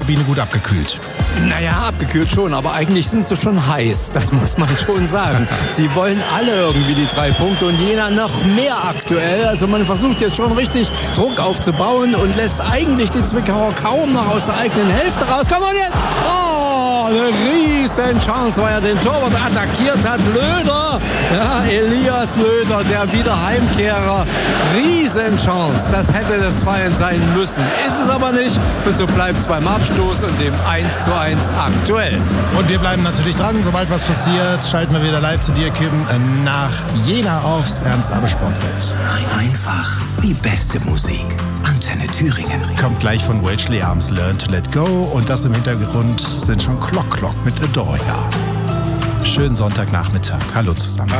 Kabine gut abgekühlt. Naja, abgekühlt schon, aber eigentlich sind sie schon heiß, das muss man schon sagen. Sie wollen alle irgendwie die 3 Punkte und Jena noch mehr aktuell. Also man versucht jetzt schon richtig Druck aufzubauen und lässt eigentlich die Zwickauer kaum noch aus der eigenen Hälfte rauskommen. Und jetzt, eine riesen Chance, weil er den Torwart attackiert hat. Löder, ja, Elias Löder, der Wiederheimkehrer. Riesen Chance, das hätte das 2-1 sein müssen. Ist es aber nicht und so bleibt es beim Abstoß und dem 1:1 aktuell. Und wir bleiben natürlich dran. Sobald was passiert, schalten wir wieder live zu dir, Kim, nach Jena aufs Ernst-Abbe-Sportfeld. Einfach die beste Musik. Antenne Thüringen. Kommt gleich von Welchley Arms Learn to Let Go und das im Hintergrund sind schon Clock mit Adore Ya. Schönen Sonntagnachmittag. Hallo zusammen.